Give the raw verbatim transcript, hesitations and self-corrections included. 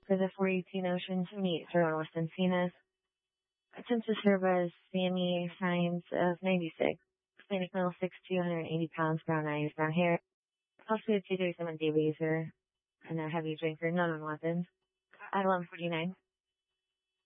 For the four eighteen Ocean to meet through West Encinas. Attempt to serve as Sammy Signs of ninety-six. Hispanic male, six two, one hundred eighty pounds, brown eyes, brown hair. Possibly a two thirty-seven day razor. And a heavy drinker, none on weapons. At eleven forty-nine.